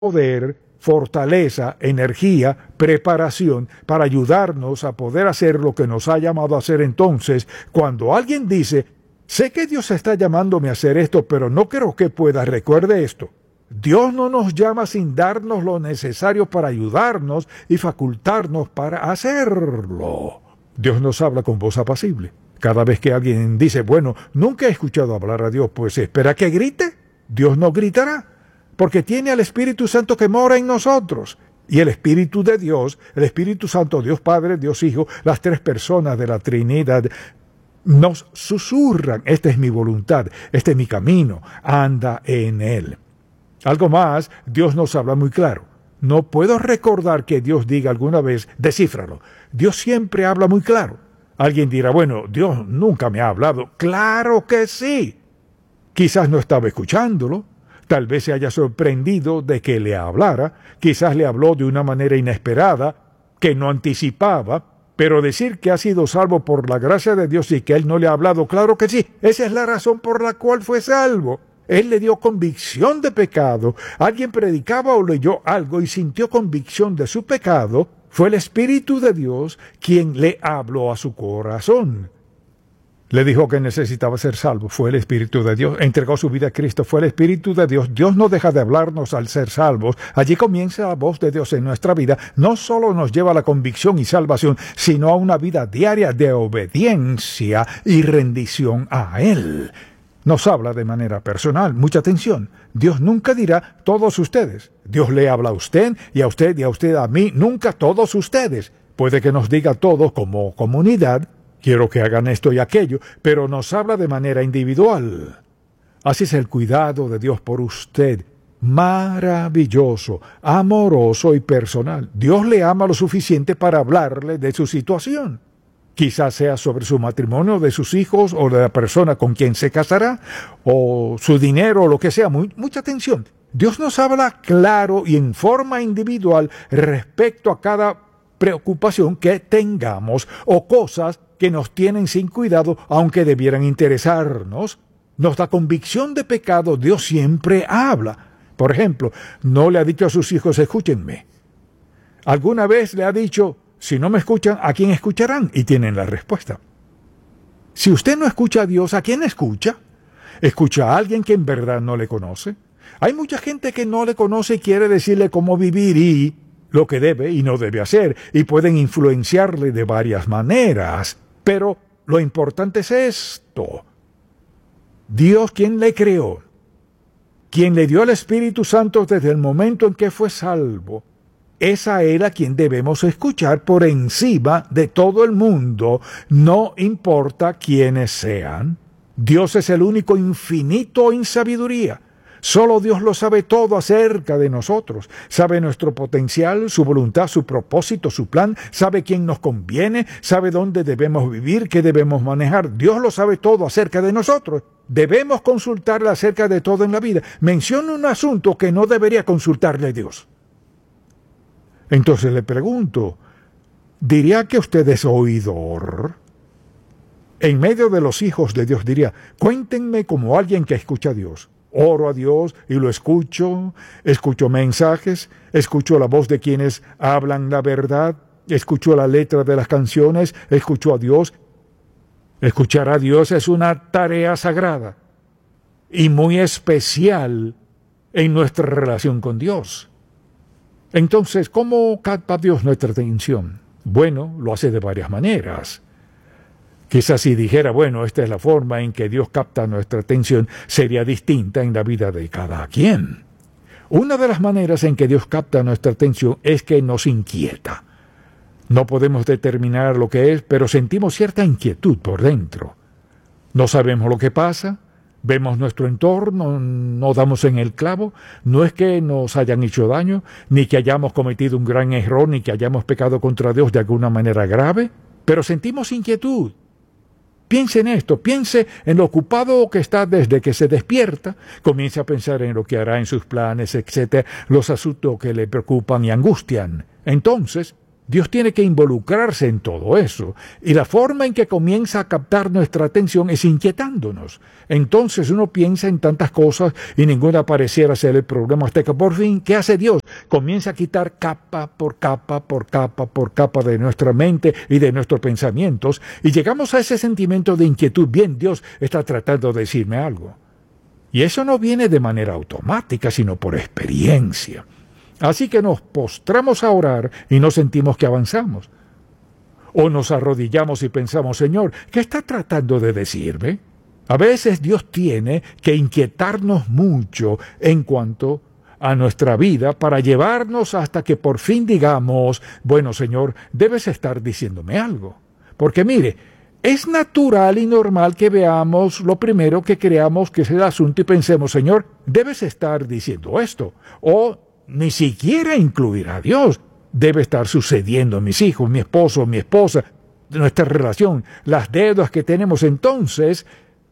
poder, fortaleza, energía, preparación para ayudarnos a poder hacer lo que nos ha llamado a hacer. Entonces, cuando alguien dice, sé que Dios está llamándome a hacer esto, pero no creo que pueda, recuerde esto. Dios no nos llama sin darnos lo necesario para ayudarnos y facultarnos para hacerlo. Dios nos habla con voz apacible. Cada vez que alguien dice, bueno, nunca he escuchado hablar a Dios, pues espera que grite. Dios no gritará, porque tiene al Espíritu Santo que mora en nosotros. Y el Espíritu de Dios, el Espíritu Santo, Dios Padre, Dios Hijo, las tres personas de la Trinidad, nos susurran, esta es mi voluntad, este es mi camino, anda en él. Algo más, Dios nos habla muy claro. No puedo recordar que Dios diga alguna vez, descífralo. Dios siempre habla muy claro. Alguien dirá, bueno, Dios nunca me ha hablado. ¡Claro que sí! Quizás no estaba escuchándolo. Tal vez se haya sorprendido de que le hablara. Quizás le habló de una manera inesperada, que no anticipaba. Pero decir que ha sido salvo por la gracia de Dios y que Él no le ha hablado, claro que sí. Esa es la razón por la cual fue salvo. Él le dio convicción de pecado. Alguien predicaba o leyó algo y sintió convicción de su pecado. Fue el Espíritu de Dios quien le habló a su corazón. Le dijo que necesitaba ser salvo. Fue el Espíritu de Dios. Entregó su vida a Cristo. Fue el Espíritu de Dios. Dios no deja de hablarnos al ser salvos. Allí comienza la voz de Dios en nuestra vida. No solo nos lleva a la convicción y salvación, sino a una vida diaria de obediencia y rendición a Él. Nos habla de manera personal. Mucha atención. Dios nunca dirá todos ustedes. Dios le habla a usted y a usted y a usted a mí. Nunca todos ustedes. Puede que nos diga todos como comunidad, quiero que hagan esto y aquello, pero nos habla de manera individual. Así es el cuidado de Dios por usted. Maravilloso, amoroso y personal. Dios le ama lo suficiente para hablarle de su situación. Quizás sea sobre su matrimonio, de sus hijos, o de la persona con quien se casará, o su dinero, o lo que sea. Mucha atención. Dios nos habla claro y en forma individual respecto a cada preocupación que tengamos o cosas que nos tienen sin cuidado, aunque debieran interesarnos. Nos da convicción de pecado. Dios siempre habla. Por ejemplo, no le ha dicho a sus hijos, escúchenme. ¿Alguna vez le ha dicho, si no me escuchan, ¿a quién escucharán? Y tienen la respuesta. Si usted no escucha a Dios, ¿a quién escucha? ¿Escucha a alguien que en verdad no le conoce? Hay mucha gente que no le conoce y quiere decirle cómo vivir y lo que debe y no debe hacer, y pueden influenciarle de varias maneras. Pero lo importante es esto. Dios, quien le creó, quien le dio al Espíritu Santo desde el momento en que fue salvo, es a Él a quien debemos escuchar por encima de todo el mundo, no importa quiénes sean. Dios es el único infinito en sabiduría. Solo Dios lo sabe todo acerca de nosotros. Sabe nuestro potencial, su voluntad, su propósito, su plan. Sabe quién nos conviene, sabe dónde debemos vivir, qué debemos manejar. Dios lo sabe todo acerca de nosotros. Debemos consultarle acerca de todo en la vida. Menciona un asunto que no debería consultarle a Dios. Entonces le pregunto, ¿diría que usted es oidor? En medio de los hijos de Dios diría, cuéntenme como alguien que escucha a Dios. Oro a Dios y lo escucho mensajes, escucho la voz de quienes hablan la verdad, escucho la letra de las canciones, escucho a Dios. Escuchar a Dios es una tarea sagrada y muy especial en nuestra relación con Dios. Entonces, ¿cómo capta Dios nuestra atención? Bueno, lo hace de varias maneras. Quizás si dijera, bueno, esta es la forma en que Dios capta nuestra atención, sería distinta en la vida de cada quien. Una de las maneras en que Dios capta nuestra atención es que nos inquieta. No podemos determinar lo que es, pero sentimos cierta inquietud por dentro. No sabemos lo que pasa, vemos nuestro entorno, no damos en el clavo. No es que nos hayan hecho daño, ni que hayamos cometido un gran error, ni que hayamos pecado contra Dios de alguna manera grave, pero sentimos inquietud. Piense en esto, piense en lo ocupado que está desde que se despierta, comience a pensar en lo que hará en sus planes, etc., los asuntos que le preocupan y angustian. Entonces, Dios tiene que involucrarse en todo eso. Y la forma en que comienza a captar nuestra atención es inquietándonos. Entonces uno piensa en tantas cosas y ninguna pareciera ser el problema hasta que por fin, ¿qué hace Dios? Comienza a quitar capa por capa, por capa, por capa de nuestra mente y de nuestros pensamientos y llegamos a ese sentimiento de inquietud. Bien, Dios está tratando de decirme algo. Y eso no viene de manera automática, sino por experiencia. Así que nos postramos a orar y no sentimos que avanzamos. O nos arrodillamos y pensamos, Señor, ¿qué está tratando de decirme? A veces Dios tiene que inquietarnos mucho en cuanto a nuestra vida para llevarnos hasta que por fin digamos, bueno, Señor, debes estar diciéndome algo. Porque mire, es natural y normal que veamos lo primero que creamos que es el asunto y pensemos, Señor, debes estar diciendo esto. O ni siquiera incluir a Dios. Debe estar sucediendo en mis hijos, mi esposo, mi esposa, nuestra relación, las deudas que tenemos. Entonces,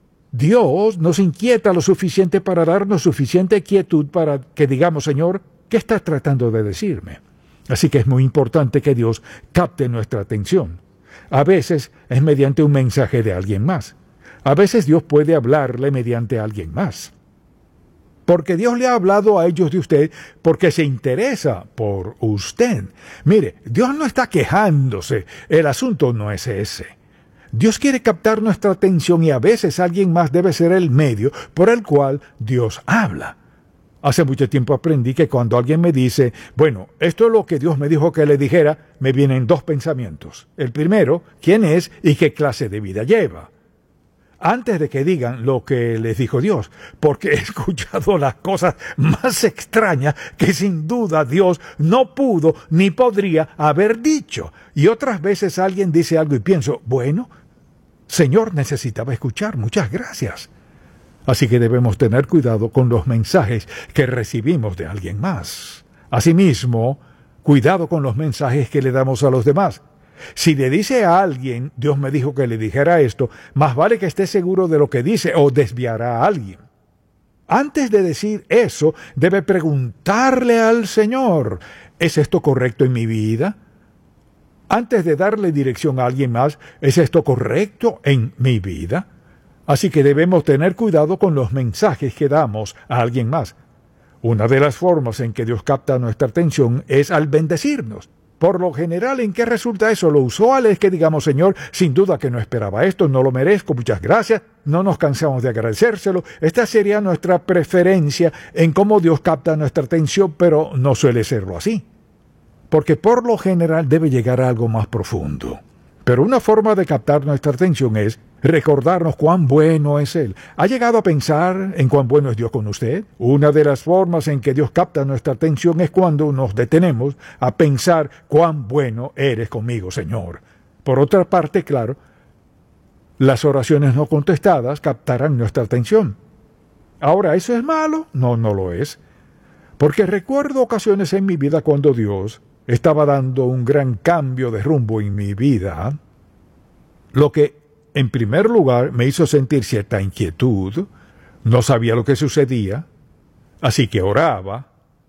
Dios nos inquieta lo suficiente para darnos suficiente quietud para que digamos, Señor, ¿qué estás tratando de decirme? Así que es muy importante que Dios capte nuestra atención. A veces es mediante un mensaje de alguien más. A veces Dios puede hablarle mediante alguien más. Porque Dios le ha hablado a ellos de usted porque se interesa por usted. Mire, Dios no está quejándose, el asunto no es ese. Dios quiere captar nuestra atención y a veces alguien más debe ser el medio por el cual Dios habla. Hace mucho tiempo aprendí que cuando alguien me dice, bueno, esto es lo que Dios me dijo que le dijera, me vienen dos pensamientos. El primero, ¿quién es y qué clase de vida lleva? Antes de que digan lo que les dijo Dios, porque he escuchado las cosas más extrañas que sin duda Dios no pudo ni podría haber dicho. Y otras veces alguien dice algo y pienso, bueno, Señor, necesitaba escuchar, muchas gracias. Así que debemos tener cuidado con los mensajes que recibimos de alguien más. Asimismo, cuidado con los mensajes que le damos a los demás. Si le dice a alguien, Dios me dijo que le dijera esto, más vale que esté seguro de lo que dice o desviará a alguien. Antes de decir eso, debe preguntarle al Señor, ¿es esto correcto en mi vida? Antes de darle dirección a alguien más, ¿es esto correcto en mi vida? Así que debemos tener cuidado con los mensajes que damos a alguien más. Una de las formas en que Dios capta nuestra atención es al bendecirnos. Por lo general, ¿en qué resulta eso? Lo usual es que digamos, Señor, sin duda que no esperaba esto, no lo merezco, muchas gracias, no nos cansamos de agradecérselo. Esta sería nuestra preferencia en cómo Dios capta nuestra atención, pero no suele serlo así. Porque por lo general debe llegar a algo más profundo. Pero una forma de captar nuestra atención es recordarnos cuán bueno es Él. ¿Ha llegado a pensar en cuán bueno es Dios con usted? Una de las formas en que Dios capta nuestra atención es cuando nos detenemos a pensar cuán bueno eres conmigo, Señor. Por otra parte, claro, las oraciones no contestadas captarán nuestra atención. Ahora, ¿eso es malo? No, no lo es. Porque recuerdo ocasiones en mi vida cuando Dios estaba dando un gran cambio de rumbo en mi vida, lo que en primer lugar me hizo sentir cierta inquietud, no sabía lo que sucedía, así que oraba,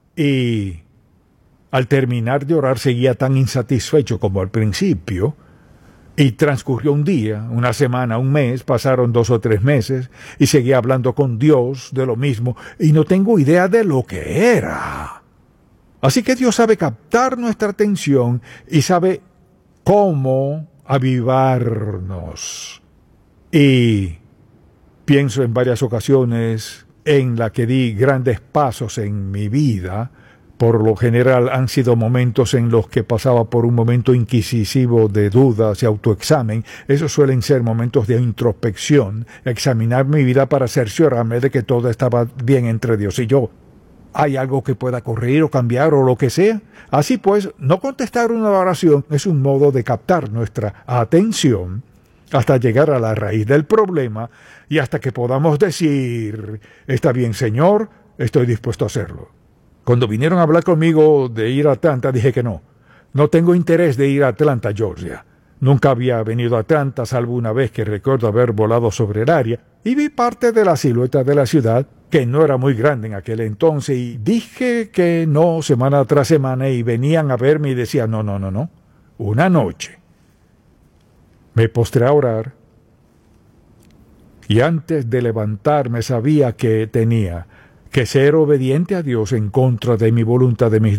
y al terminar de orar seguía tan insatisfecho como al principio, y transcurrió un día, una semana, un mes, pasaron 2 o 3 meses, y seguía hablando con Dios de lo mismo, y no tengo idea de lo que era. Así que Dios sabe captar nuestra atención y sabe cómo avivarnos. Y pienso en varias ocasiones en la que di grandes pasos en mi vida. Por lo general han sido momentos en los que pasaba por un momento inquisitivo de dudas y autoexamen. Esos suelen ser momentos de introspección, examinar mi vida para cerciorarme de que todo estaba bien entre Dios y yo. ¿Hay algo que pueda corregir o cambiar o lo que sea? Así pues, no contestar una oración es un modo de captar nuestra atención hasta llegar a la raíz del problema y hasta que podamos decir, está bien, Señor, estoy dispuesto a hacerlo. Cuando vinieron a hablar conmigo de ir a Atlanta, dije que no. No tengo interés de ir a Atlanta, Georgia. Nunca había venido a Atlanta, salvo una vez que recuerdo haber volado sobre el área y vi parte de la silueta de la ciudad, que no era muy grande en aquel entonces, y dije que no semana tras semana y venían a verme y decían, no. una noche, me postré a orar y antes de levantarme sabía que tenía que ser obediente a Dios en contra de mi voluntad, de mis